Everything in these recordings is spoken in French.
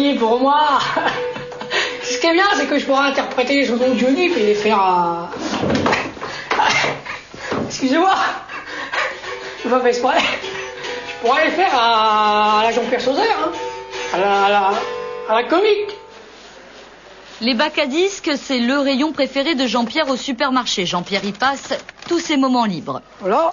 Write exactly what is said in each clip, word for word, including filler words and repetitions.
Johnny pour moi. Ce qui est bien, c'est que je pourrais interpréter les chansons de Johnny et les faire à... Excusez-moi. Je ne fais pas exprès. Je pourrais les faire à, à la Jean-Pierre Sauzet, hein. à, la, à, la, à la comique. Les bacs à disques, c'est le rayon préféré de Jean-Pierre au supermarché. Jean-Pierre y passe tous ses moments libres. Voilà.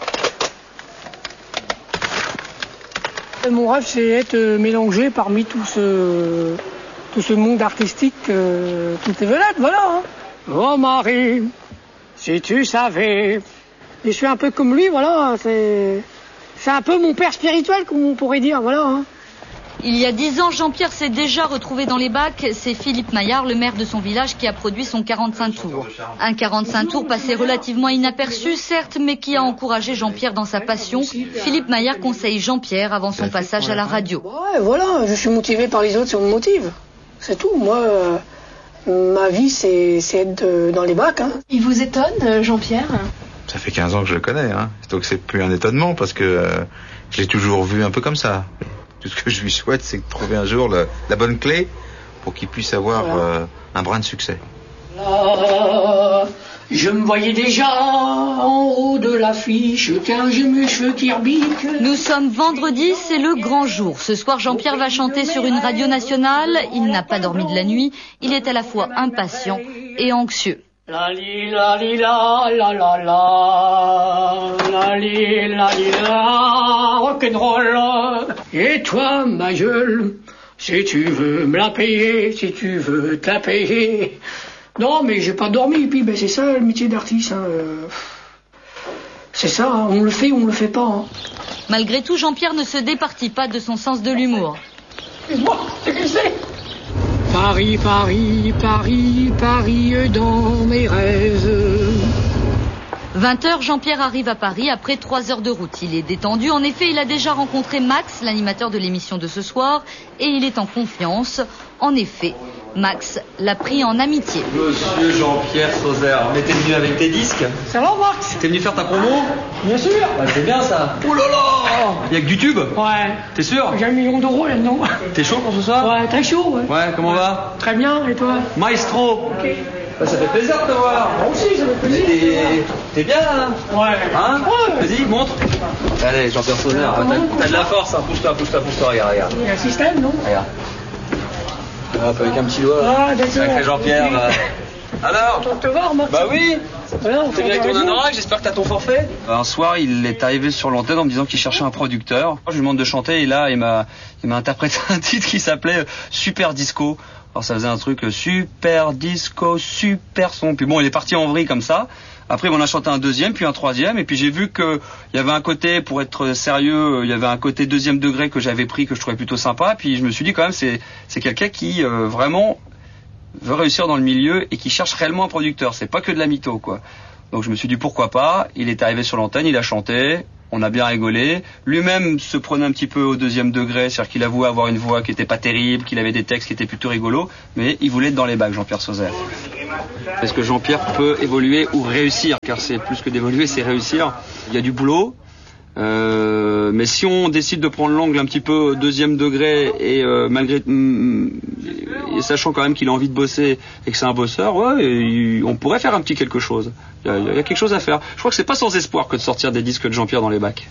Mon rêve, c'est être mélangé parmi tout ce, tout ce monde artistique, euh, toutes les vedettes, voilà. Hein. Oh Marie, si tu savais. Et je suis un peu comme lui, voilà. C'est, c'est un peu mon père spirituel, comme on pourrait dire, voilà. Hein. Il y a dix ans, Jean-Pierre s'est déjà retrouvé dans les bacs. C'est Philippe Maillard, le maire de son village, qui a produit son quarante-cinq tours. Un quarante-cinq tours passé relativement inaperçu, certes, mais qui a encouragé Jean-Pierre dans sa passion. Philippe Maillard conseille Jean-Pierre avant son passage à la radio. Ouais, voilà, je suis motivé par les autres si on me motive. C'est tout. Moi, euh, ma vie, c'est, c'est être de, dans les bacs. Hein. Il vous étonne, Jean-Pierre ? Ça fait quinze ans que je le connais, hein. Donc c'est plus un étonnement parce que euh, je l'ai toujours vu un peu comme ça. Tout ce que je lui souhaite, c'est de trouver un jour le, la bonne clé pour qu'il puisse avoir voilà. euh, un brin de succès. Là, je me voyais déjà en haut de l'affiche, car j'ai mes cheveux qui rebiquent. Nous sommes vendredi, c'est le grand jour. Ce soir, Jean-Pierre va chanter sur une radio nationale. Il n'a pas dormi de la nuit. Il est à la fois impatient et anxieux. La li la li la la la la la li la li la rock'n'roll. Et toi ma gueule, si tu veux me la payer, si tu veux te la payer. Non mais j'ai pas dormi, puis ben c'est ça le métier d'artiste. Hein. C'est ça, hein. On le fait ou on le fait pas. Hein. Malgré tout, Jean-Pierre ne se départit pas de son sens de l'humour. Excuse-moi, c'est qui c'est ? Paris, Paris, Paris, Paris dans mes rêves. vingt heures, Jean-Pierre arrive à Paris après trois heures de route. Il est détendu. En effet, il a déjà rencontré Max, l'animateur de l'émission de ce soir, et il est en confiance. En effet, Max l'a pris en amitié. Monsieur Jean-Pierre Sauzet, mais t'es venu avec tes disques ? Ça va, Max ? T'es venu faire ta promo ? Bien sûr. Bah, c'est bien ça. Oh là là ! Y'a que du tube ? Ouais. T'es sûr ? J'ai un million d'euros là-dedans. T'es chaud pour ce soir ? Ouais, très chaud, ouais. Ouais, comment on va ? Très bien, et toi ? Maestro. Ok. Bah, ça fait plaisir de te voir. Moi aussi, ça fait plaisir. T'es, t'es bien là ? Ouais. Hein ? Ouais. Vas-y, montre. Allez, Jean-Pierre Sauzet, t'as, t'as de la force, hein. Pousse-toi, pousse-toi, pousse-toi, regarde, regarde. Il y a un système, non ? Regarde. Hop, avec un petit doigt. Ah, d'accord. Sacré Jean-Pierre, là. Alors ? On te voir, Max. Bah oui. Voilà, T'es venu avec ton anorak, j'espère que t'as ton forfait. Un soir, il est arrivé sur l'antenne en me disant qu'il cherchait un producteur. Je lui demande de chanter et là, il m'a, il m'a interprété un titre qui s'appelait Super Disco. Alors ça faisait un truc super disco, super son. Puis bon, il est parti en vrille comme ça. Après, on a chanté un deuxième, puis un troisième, et puis j'ai vu que il y avait un côté, pour être sérieux, il y avait un côté deuxième degré que j'avais pris, que je trouvais plutôt sympa. Puis je me suis dit quand même, c'est c'est quelqu'un qui euh, vraiment veut réussir dans le milieu et qui cherche réellement un producteur. C'est pas que de la mytho, quoi. Donc je me suis dit pourquoi pas. Il est arrivé sur l'antenne, il a chanté. On a bien rigolé. Lui-même se prenait un petit peu au deuxième degré, c'est-à-dire qu'il avouait avoir une voix qui était pas terrible, qu'il avait des textes qui étaient plutôt rigolos, mais il voulait être dans les bacs, Jean-Pierre Sauzet. Est-ce que Jean-Pierre peut évoluer ou réussir ? Car c'est plus que d'évoluer, c'est réussir. Il y a du boulot, euh, mais si on décide de prendre l'angle un petit peu au deuxième degré et euh, malgré mm, et sachant quand même qu'il a envie de bosser et que c'est un bosseur, ouais, et on pourrait faire un petit quelque chose. Il y, a, il y a quelque chose à faire. Je crois que c'est pas sans espoir que de sortir des disques de Jean-Pierre dans les bacs.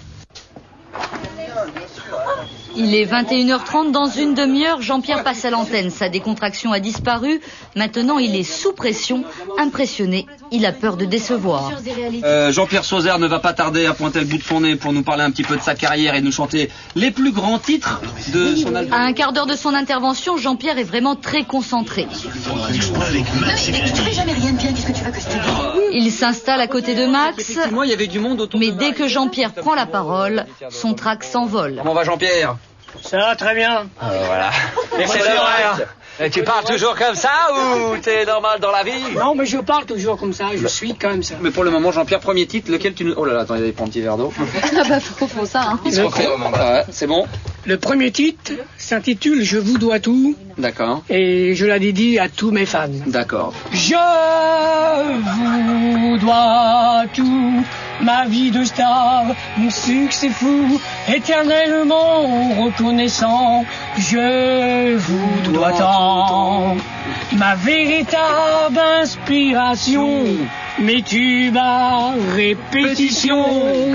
Il est vingt et une heures trente, dans une demi-heure, Jean-Pierre passe à l'antenne. Sa décontraction a disparu. Maintenant, il est sous pression, impressionné. Il a peur de décevoir. Euh, Jean-Pierre Sauzet ne va pas tarder à pointer le bout de son nez pour nous parler un petit peu de sa carrière et nous chanter les plus grands titres de son album. À un quart d'heure de son intervention, Jean-Pierre est vraiment très concentré. Il s'installe à côté de Max, Effectivement, il y avait du monde autour mais de dès Max. que Jean-Pierre prend la parole, son trac s'envole. Comment va Jean-Pierre ? Ça va très bien. Ah, voilà. Merci frère. Et tu parles toujours comme ça ou t'es normal dans la vie? Non, mais je parle toujours comme ça, je suis comme ça. Mais pour le moment, Jean-Pierre, premier titre, lequel tu nous... Oh là là, attends, il prend un petit verre d'eau. Ah bah faut, faut ça, hein. Il se refait. Ouais, c'est bon. Le premier titre s'intitule Je vous dois tout. D'accord. Et je la dédie à tous mes fans. D'accord. Je vous dois tout, ma vie de star, mon succès fou, éternellement reconnaissant, je vous dois tant. Ma véritable inspiration, mes tubes à répétition.